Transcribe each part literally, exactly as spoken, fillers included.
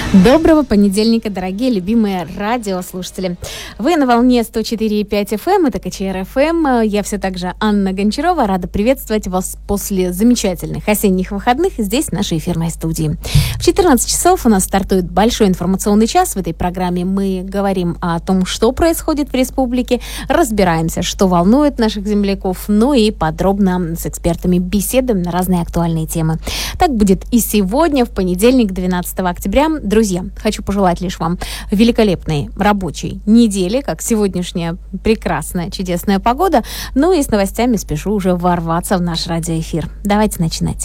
Доброго понедельника, дорогие любимые радиослушатели. Вы на волне сто четыре и пять эф эм, это ка че эр эф эм. Я все так же Анна Гончарова, рада приветствовать вас после замечательных осенних выходных здесь, в нашей эфирной студии. В четырнадцать часов у нас стартует большой информационный час. В этой программе мы говорим о том, что происходит в республике, разбираемся, что волнует наших земляков, ну и подробно с экспертами беседуем на разные актуальные темы. Так будет и сегодня, в понедельник, двенадцатого октября. Друзья, хочу пожелать лишь вам великолепной рабочей недели, как сегодняшняя прекрасная, чудесная погода. Ну и с новостями спешу уже ворваться в наш радиоэфир. Давайте начинать.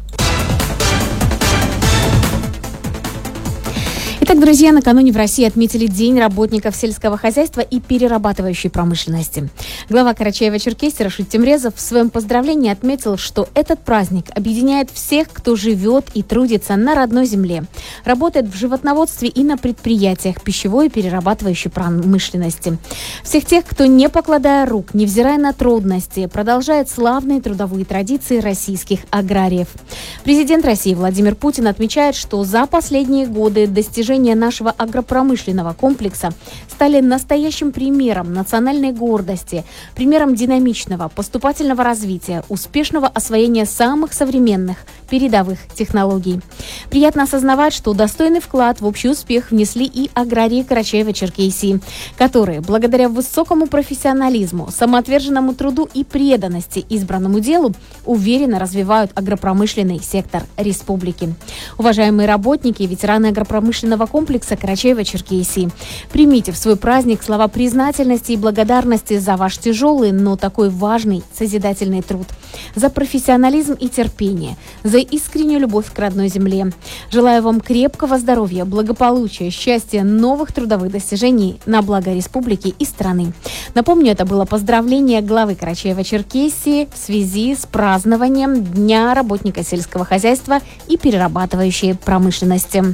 Итак, друзья, накануне в России отметили День работников сельского хозяйства и перерабатывающей промышленности. Глава Карачаево-Черкесии Рашид Темрезов в своем поздравлении отметил, что этот праздник объединяет всех, кто живет и трудится на родной земле, работает в животноводстве и на предприятиях пищевой и перерабатывающей промышленности. Всех тех, кто, не покладая рук, невзирая на трудности, продолжает славные трудовые традиции российских аграриев. Президент России Владимир Путин отмечает, что за последние годы достижения нашего агропромышленного комплекса стали настоящим примером национальной гордости, примером динамичного, поступательного развития, успешного освоения самых современных передовых технологий. Приятно осознавать, что достойный вклад в общий успех внесли и аграрии Карачаево-Черкесии, которые, благодаря высокому профессионализму, самоотверженному труду и преданности избранному делу, уверенно развивают агропромышленный сектор республики. Уважаемые работники и ветераны агропромышленного комплекса Карачаево-Черкесии, примите в свой праздник слова признательности и благодарности за ваш тяжелый, но такой важный созидательный труд, за профессионализм и терпение, за искреннюю любовь к родной земле. Желаю вам крепкого здоровья, благополучия, счастья, новых трудовых достижений на благо республики и страны. Напомню, это было поздравление главы Карачаево-Черкесии в связи с празднованием Дня работника сельского хозяйства и перерабатывающей промышленности.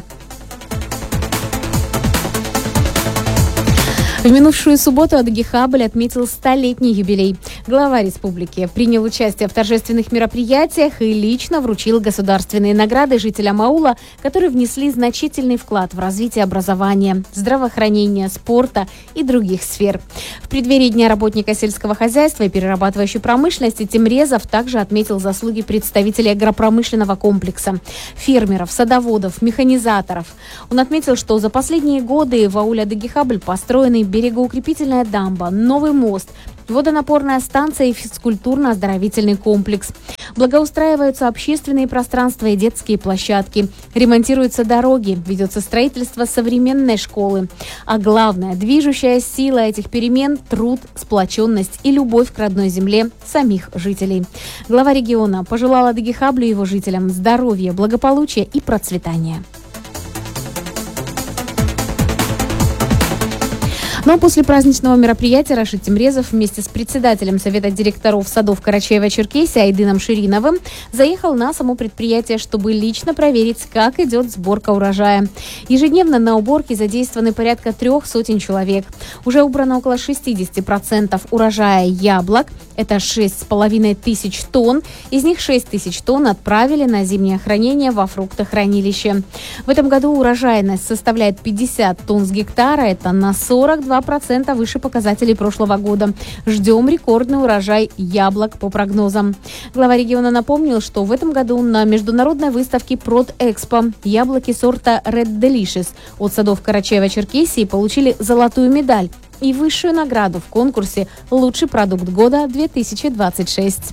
В минувшую субботу Адыгейхабль отметил столетний юбилей. Глава республики принял участие в торжественных мероприятиях и лично вручил государственные награды жителям аула, которые внесли значительный вклад в развитие образования, здравоохранения, спорта и других сфер. В преддверии Дня работника сельского хозяйства и перерабатывающей промышленности Темрезов также отметил заслуги представителей агропромышленного комплекса, фермеров, садоводов, механизаторов. Он отметил, что за последние годы в ауле Адыгейхабль построены берегоукрепительная дамба, новый мост, водонапорная станция и физкультурно-оздоровительный комплекс. Благоустраиваются общественные пространства и детские площадки, ремонтируются дороги, ведется строительство современной школы. А главная движущая сила этих перемен – труд, сплоченность и любовь к родной земле самих жителей. Глава региона пожелал Адыгейхаблю и его жителям здоровья, благополучия и процветания. Но после праздничного мероприятия Рашид Темрезов вместе с председателем Совета директоров садов Карачаево-Черкесии Айдыном Шириновым заехал на само предприятие, чтобы лично проверить, как идет сборка урожая. Ежедневно на уборке задействованы порядка трех сотен человек. Уже убрано около шестьдесят процентов урожая яблок, это шесть с половиной тысяч тонн. Из них шесть тысяч тонн отправили на зимнее хранение во фруктохранилище. В этом году урожайность составляет пятьдесят тонн с гектара, это на сорок два процента выше показателей прошлого года. Ждем рекордный урожай яблок по прогнозам. Глава региона напомнил, что в этом году на международной выставке Продэкспо яблоки сорта Red Delicious от садов Карачаево-Черкесии получили золотую медаль и высшую награду в конкурсе «Лучший продукт года две тысячи двадцать шесть».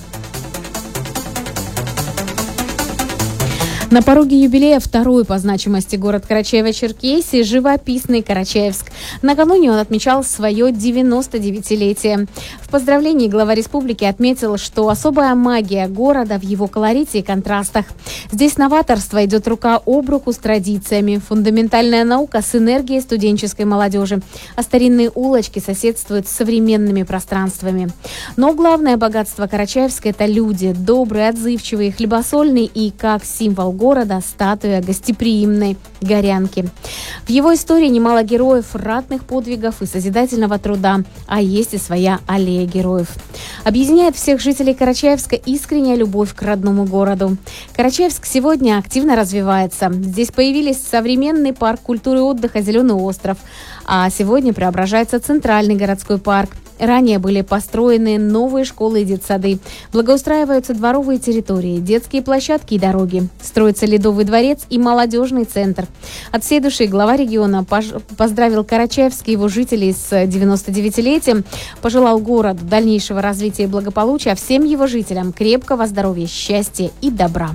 На пороге юбилея второй по значимости город Карачаево-Черкесии – живописный Карачаевск. Накануне он отмечал свое девяносто девятилетие. В поздравлении глава республики отметил, что особая магия города в его колорите и контрастах. Здесь новаторство идет рука об руку с традициями, фундаментальная наука с энергией студенческой молодежи, а старинные улочки соседствуют с современными пространствами. Но главное богатство Карачаевска – это люди, добрые, отзывчивые, хлебосольные и, как символ города, города статуя гостеприимной горянки. В его истории немало героев ратных подвигов и созидательного труда, а есть и своя аллея героев. Объединяет всех жителей Карачаевска искренняя любовь к родному городу. Карачаевск сегодня активно развивается. Здесь появились современный парк культуры и отдыха «Зеленый остров», а сегодня преображается центральный городской парк. Ранее были построены новые школы и детсады. Благоустраиваются дворовые территории, детские площадки и дороги. Строится Ледовый дворец и молодежный центр. От всей души глава региона пож- поздравил Карачаевск и его жителей с девяносто-девятилетием, пожелал городу дальнейшего развития и благополучия, а всем его жителям крепкого здоровья, счастья и добра.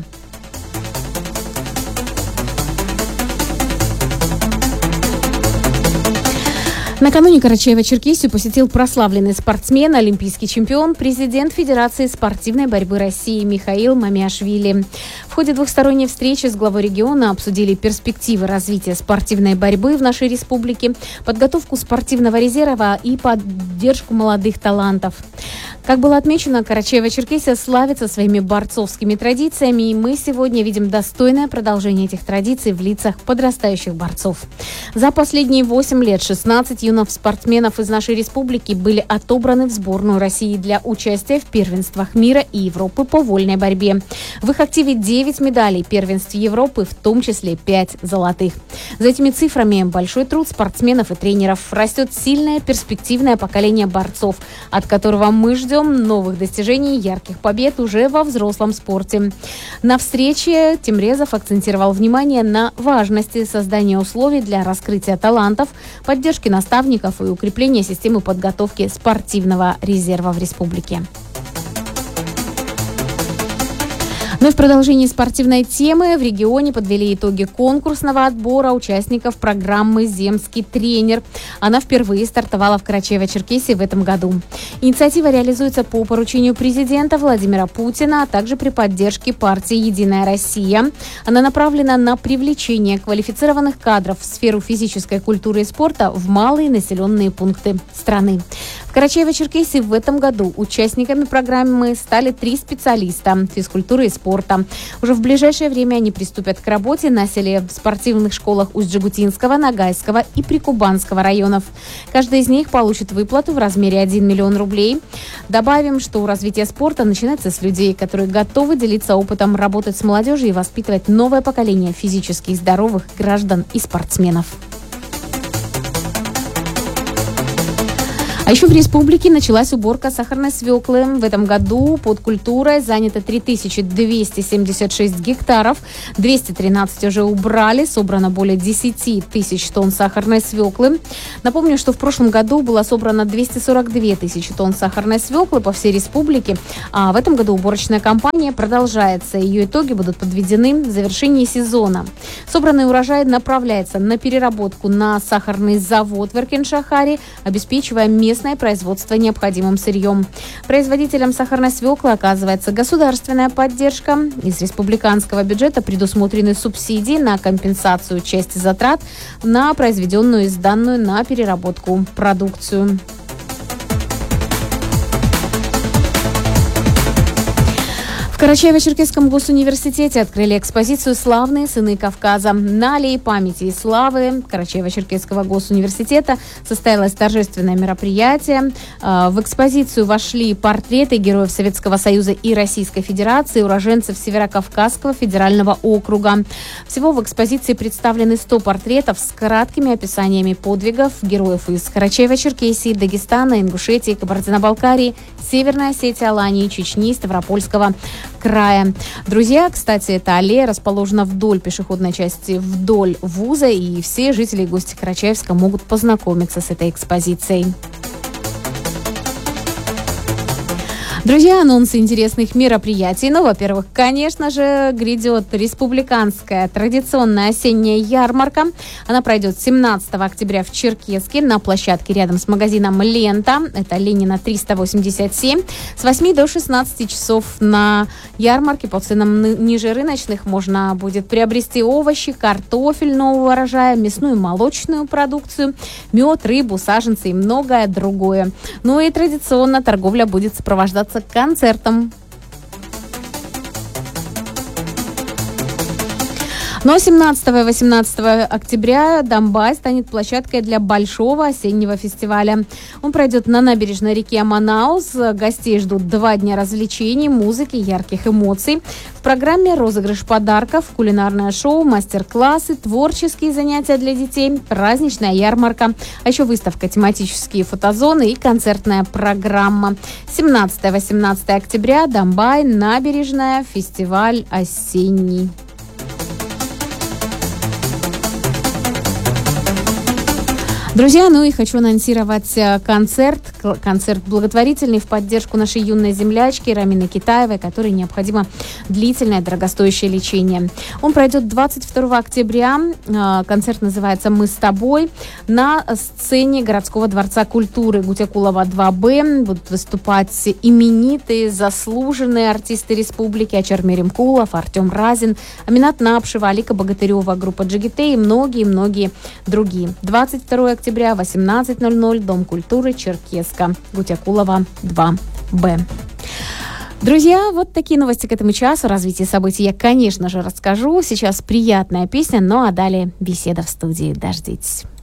Накануне Карачаево-Черкесию посетил прославленный спортсмен, олимпийский чемпион, президент Федерации спортивной борьбы России Михаил Мамиашвили. В ходе двухсторонней встречи с главой региона обсудили перспективы развития спортивной борьбы в нашей республике, подготовку спортивного резерва и поддержку молодых талантов. Как было отмечено, Карачаево-Черкесия славится своими борцовскими традициями, и мы сегодня видим достойное продолжение этих традиций в лицах подрастающих борцов. За последние восемь лет шестнадцать юных спортсменов из нашей республики были отобраны в сборную России для участия в первенствах мира и Европы по вольной борьбе. В их активе девять медалей первенств Европы, в том числе пять золотых. За этими цифрами большой труд спортсменов и тренеров. Растет сильное перспективное поколение борцов, от которого мы ждем новых достижений, ярких побед уже во взрослом спорте. На встрече Темрезов акцентировал внимание на важности создания условий для раскрытия талантов, поддержки наставников и укрепления системы подготовки спортивного резерва в республике. Ну и в продолжении спортивной темы в регионе подвели итоги конкурсного отбора участников программы «Земский тренер». Она впервые стартовала в Карачаево-Черкесии в этом году. Инициатива реализуется по поручению президента Владимира Путина, а также при поддержке партии «Единая Россия». Она направлена на привлечение квалифицированных кадров в сферу физической культуры и спорта в малые населенные пункты страны. В Карачаево-Черкесии в этом году участниками программы стали три специалиста физкультуры и спорта. Уже в ближайшее время они приступят к работе на селе в спортивных школах Усть-Джигутинского, Ногайского и Прикубанского районов. Каждый из них получит выплату в размере один миллион рублей. Добавим, что развитие спорта начинается с людей, которые готовы делиться опытом, работать с молодежью и воспитывать новое поколение физически здоровых граждан и спортсменов. А еще в республике началась уборка сахарной свеклы. В этом году под культурой занято три тысячи двести семьдесят шесть гектаров. двести тринадцать уже убрали. Собрано более десять тысяч тонн сахарной свеклы. Напомню, что в прошлом году было собрано двести сорок две тысячи тонн сахарной свеклы по всей республике. А в этом году уборочная кампания продолжается. Ее итоги будут подведены в завершении сезона. Собранный урожай направляется на переработку на сахарный завод в Эркин-Шахаре, обеспечивая местное производство необходимым сырьем. Производителям сахарной свеклы оказывается государственная поддержка. Из республиканского бюджета предусмотрены субсидии на компенсацию части затрат на произведенную и сданную на переработку продукцию. В Карачаево-Черкесском госуниверситете открыли экспозицию «Славные сыны Кавказа». На аллее памяти и славы Карачаево-Черкесского госуниверситета состоялось торжественное мероприятие. В экспозицию вошли портреты героев Советского Союза и Российской Федерации, уроженцев Северокавказского федерального округа. Всего в экспозиции представлены сто портретов с краткими описаниями подвигов героев из Карачаево-Черкесии, Дагестана, Ингушетии, Кабардино-Балкарии, Северной Осетии, Алании, Чечни, Ставропольского края. Друзья, кстати, эта аллея расположена вдоль пешеходной части, вдоль вуза, и все жители и гости Карачаевска могут познакомиться с этой экспозицией. Друзья, анонсы интересных мероприятий. Ну, во-первых, конечно же, грядет республиканская традиционная осенняя ярмарка. Она пройдет семнадцатого октября в Черкесске на площадке рядом с магазином «Лента». Это Ленина триста восемьдесят семь. С восьми до шестнадцати часов на ярмарке по ценам ниже рыночных можно будет приобрести овощи, картофель нового урожая, мясную и молочную продукцию, мед, рыбу, саженцы и многое другое. Ну и традиционно торговля будет сопровождаться концертом. Но семнадцатого и восемнадцатого октября Домбай станет площадкой для большого осеннего фестиваля. Он пройдет на набережной реки Манаус. Гостей ждут два дня развлечений, музыки, ярких эмоций. В программе розыгрыш подарков, кулинарное шоу, мастер-классы, творческие занятия для детей, праздничная ярмарка, а еще выставка, тематические фотозоны и концертная программа. семнадцатого-восемнадцатого октября Домбай, набережная, фестиваль осенний. Друзья, ну и хочу анонсировать концерт, концерт благотворительный в поддержку нашей юной землячки Рамины Китаевой, которой необходимо длительное дорогостоящее лечение. Он пройдет двадцать второго октября, концерт называется «Мы с тобой», на сцене городского дворца культуры Гутякулова два Б. Будут выступать именитые, заслуженные артисты республики: Ачар Меримкулов, Артем Разин, Аминат Напшева, Алика Богатырева, группа Джигите и многие-многие другие. двадцать второго октября, восемнадцать ноль ноль, Дом культуры Черкесска, Гутякулова два Б. Друзья, вот такие новости к этому часу. Развитие событий я, конечно же, расскажу. Сейчас приятная песня, ну а далее беседа в студии. Дождитесь.